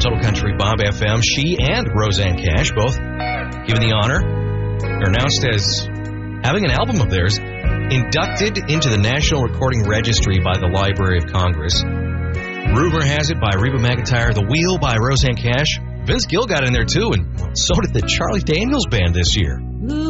Total Country Bob FM. She and Rosanne Cash, both given the honor, are announced as having an album of theirs inducted into the National Recording Registry by the Library of Congress. Rumor has it by Reba McEntire, The Wheel by Rosanne Cash. Vince Gill got in there too, and so did the Charlie Daniels Band this year.